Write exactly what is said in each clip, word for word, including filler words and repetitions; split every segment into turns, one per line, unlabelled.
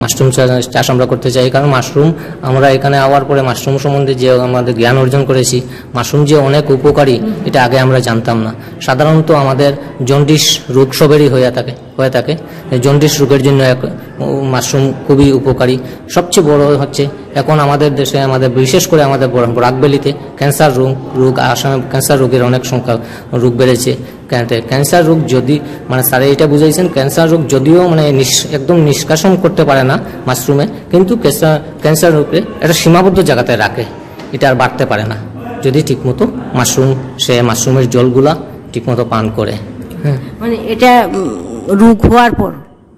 Mushroom চাষ আমরা করতে চাই, কারণ মাশরুম আমরা এখানে আওয়ার পরে মাশরুম সম্বন্ধে যে আমাদের জ্ঞান অর্জন করেছি, মাশরুম যে অনেক উপকারী এটা আগে আমরা জানতাম না। সাধারণত আমাদের জন্ডিস রোগ সবেরই হয়ে থাকে হয়ে থাকে জন্ডিস রোগের জন্য এক মাশরুম খুবই উপকারী। সবচেয়ে বড় হচ্ছে এখন আমাদের দেশে, আমাদের বিশেষ করে আমাদের ব্রাকবেলিতে ক্যান্সার রোগ রোগ আসামে ক্যান্সার রোগের অনেক সংখ্যা রোগ বেড়েছে। ক্যান্সার রোগ যদি মানে স্যারে এটা বুঝাইছেন, ক্যান্সার রোগ যদিও মানে একদম নিষ্কাশন করতে পারে না মাশরুমে, কিন্তু ক্যান্সার ক্যান্সার রোগে একটা সীমাবদ্ধ জায়গাতে রাখে, এটা আর বাড়তে পারে না যদি ঠিকমতো মাশরুম সে মাশরুমের জলগুলা ঠিকমতো পান করে। হ্যাঁ,
মানে এটা রোগ হওয়ার পর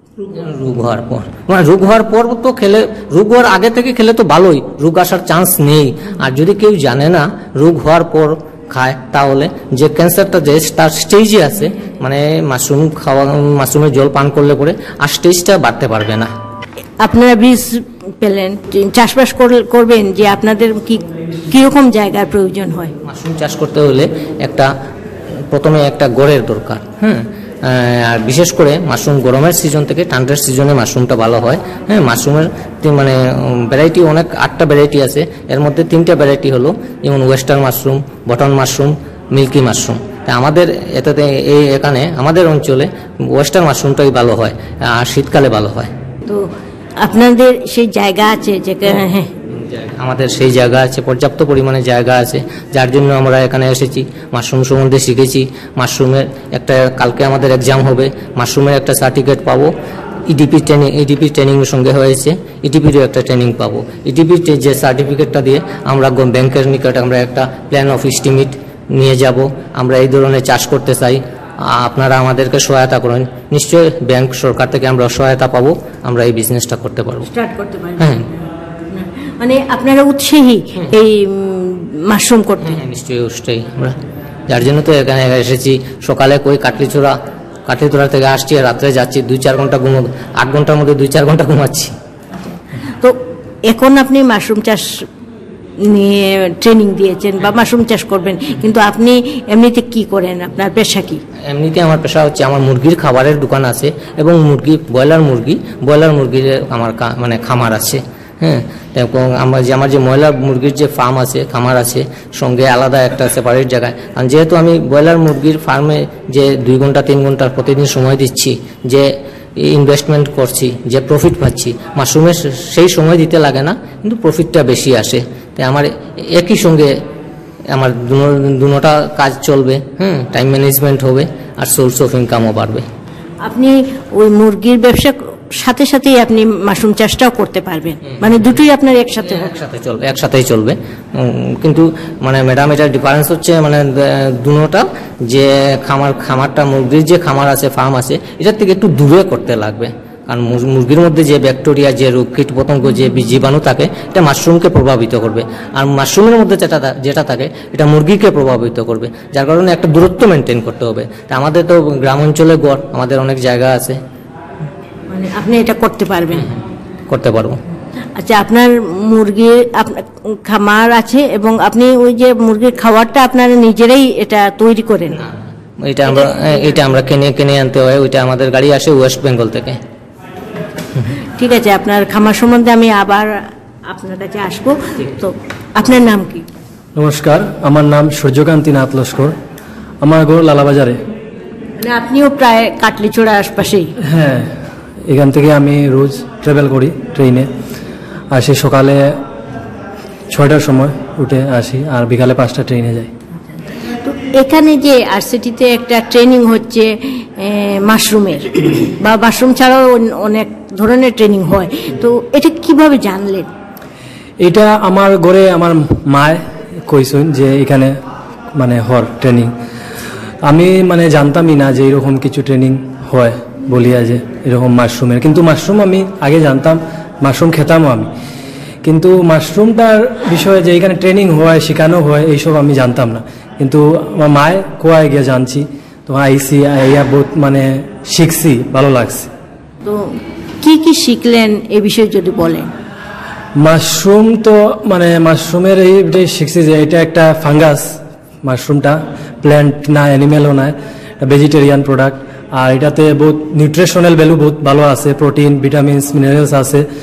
রোগ হওয়ার পর মানে রোগ হওয়ার পর তো খেলে, রোগ হওয়ার আগে থেকে খেলে তো ভালোই, রোগ আসার চান্স নেই। আর যদি কেউ জানে না রোগ হওয়ার পর খায়, তাহলে যে ক্যান্সারটা যে তার স্টেজে আছে, মানে মাশরুম খাওয়া মাশরুমের জল পান করলে পরে আর স্টেজটা বাড়তে পারবে না।
আপনারা বীজ পেলেন, চাষবাস করবেন, যে আপনাদের কি কিরকম জায়গার প্রয়োজন হয়?
মাশরুম চাষ করতে হলে একটা প্রথমে একটা গড়ের দরকার। হ্যাঁ, আর বিশেষ করে মাশরুম গরমের সিজন থেকে ঠান্ডার সিজনে মাশরুমটা ভালো হয়। হ্যাঁ, মাশরুমের মানে ভ্যারাইটি অনেক, আটটা ভ্যারাইটি আছে, এর মধ্যে তিনটা ভ্যারাইটি হলো যেমন western mushroom, button mushroom, milky mushroom. তা আমাদের এটাতে এই এখানে আমাদের অঞ্চলে ওয়েস্টার্ন মাশরুমটাই ভালো হয়, আর শীতকালে ভালো হয়।
তো আপনাদের সেই জায়গা আছে যেখানে? হ্যাঁ,
আমাদের সেই জায়গা আছে, পর্যাপ্ত পরিমাণে জায়গা আছে, যার জন্য আমরা এখানে এসেছি, মাশরুম সম্বন্ধে শিখেছি। মাশরুমের একটা কালকে আমাদের এক্সাম হবে, মাশরুমের একটা সার্টিফিকেট পাবো। ইডিপি ট্রেনিং ইডিপি ট্রেনিংয়ের সঙ্গে হয়েছে, ইডিপিরও একটা ট্রেনিং পাবো। ইডিপির যে সার্টিফিকেটটা দিয়ে আমরা ব্যাংকের নিকট আমরা একটা প্ল্যান অফ এস্টিমেট নিয়ে যাব। আমরা এই ধরনের চাষ করতে চাই, আপনারা আমাদেরকে সহায়তা করেন, নিশ্চয়ই ব্যাংক সরকার থেকে আমরা সহায়তা পাবো, আমরা এই বিজনেসটা করতে পারবো,
স্টার্ট করতে পারবো।
হ্যাঁ,
মানে আপনারা উৎসাহী এই মাশরুম করতে?
হ্যাঁ, নিশ্চয়ই উৎসাহী আমরা, যার জন্য তো এখানে এসেছি। সকালে কই কাটলিচোড়া কাটলিচোড়া থেকে আসছি, রাত্রে যাচ্ছি, দুই চার ঘন্টা ঘুমো, আট ঘন্টার মধ্যে দুই চার ঘন্টা ঘুমাচ্ছি।
তো এখন আপনি মাশরুম চাষ নিয়ে ট্রেনিং দিয়েছেন বা মাশরুম চাষ করবেন, কিন্তু আপনি এমনিতে কি করেন? আপনার পেশা কি?
এমনিতে আমার পেশা হচ্ছে, আমার মুরগির খাবারের দোকান আছে এবং মুরগি ব্রয়লার মুরগি ব্রয়লার মুরগির আমার মানে খামার আছে। হ্যাঁ, এবং আমার যে আমার যে ময়লার মুরগির যে ফার্ম আছে, খামার আছে, সঙ্গে আলাদা একটা সেপারেট জায়গায়। আর যেহেতু আমি ব্রয়লার মুরগির ফার্মে যে দুই ঘন্টা তিন ঘন্টা প্রতিদিন সময় দিচ্ছি, যে ইনভেস্টমেন্ট করছি, যে প্রফিট পাচ্ছি, মাশরুমের সেই সময় দিতে লাগে না, কিন্তু প্রফিটটা বেশি আসে। তাই আমার একই সঙ্গে আমার দুটোটা কাজ চলবে। হ্যাঁ, টাইম ম্যানেজমেন্ট হবে আর সোর্স অফ ইনকামও বাড়বে।
আপনি ওই মুরগির ব্যবসা সাথে সাথেই আপনি মাশরুম চাষটাও করতে পারবেন, মানে দুটোই আপনার একসাথে
একসাথে চলবে একসাথেই চলবে কিন্তু মানে ম্যাডাম এটার ডিফারেন্স হচ্ছে মানে দুটোটা, যে খামার খামারটা মুরগির যে খামার আছে, ফার্ম আছে, এটার থেকে একটু দূরে করতে লাগবে, কারণ মুরগির মধ্যে যে ব্যাকটেরিয়া, যে রোগ কীট পতঙ্গ, যে জীবাণু থাকে, এটা মাশরুমকে প্রভাবিত করবে, আর মাশরুমের মধ্যে যেটা যেটা থাকে এটা মুরগিকে প্রভাবিত করবে, যার কারণে একটা দূরত্ব মেনটেন করতে হবে। তা আমাদের তো গ্রাম অঞ্চলে গড়, আমাদের অনেক জায়গা আছে,
মানে আপনি এটা করতে পারবেন?
করতে পারবো।
আচ্ছা, আপনার মুরগির খামার আছে এবং আপনি ওই যে মুরগির খাবারটা আপনারা নিজেরাই এটা তৈরি করেন?
এটা আমরা এটা আমরা কিনে কিনে আনতে হয়, ওইটা আমাদের গাড়ি আসে ওয়েস্ট বেঙ্গল থেকে।
ঠিক আছে, আপনার খামার সম্বন্ধে আমি আবার আপনার কাছে আসবো। তো আপনার নাম কি?
নমস্কার, আমার নাম সূর্যকান্তি নাথ লস্কর, আমার ঘর লালাবাজারে।
মানে আপনিও প্রায় কাটলিচোড়া আশপাশেই?
হ্যাঁ, এখান থেকে আমি রোজ ট্রাভেল করি ট্রেনে, আসি সকালে ছয়টার সময় উঠে আসি, আর বিকালে পাঁচটা ট্রেনে যাই।
তো এখানে যে আরসিটিতে একটা ট্রেনিং হচ্ছে মাশরুমের, বা মাশরুম ছাড়াও অনেক ধরনের ট্রেনিং হয়, তো এটা কিভাবে জানলেন?
এটা আমার ঘরে আমার মায় কইছেন যে এখানে মানে হর ট্রেনিং, আমি মানে জানতামই না যে এরকম কিছু ট্রেনিং হয় বলিয়া, যে এরকম মাশরুমের। কিন্তু মাশরুম আমি আগে জানতাম, মাশরুম খেতামও আমি, কিন্তু মাশরুমটার বিষয়ে যে এখানে ট্রেনিং হয়, শেখানো হয়, এইসব আমি জানতাম না। কিন্তু আমার মায় কোয়ায় গিয়ে জানছি, তো আইসি আইয়া বহুত মানে শিখছি, ভালো লাগছে।
তো কি কি শিখলেন এ বিষয়ে যদি বলেন?
মাশরুম তো মানে মাশরুমের এইটাই শিখছি যে এটা একটা ফাঙ্গাস, মাশরুমটা প্ল্যান্ট না, অ্যানিমেলও না, ভেজিটেরিয়ান প্রোডাক্ট। আর এটাতে বহুত নিউট্রিশনাল ভ্যালু বহুত ভালো আছে, প্রোটিন ভিটামিনস মিনারেলস আছে।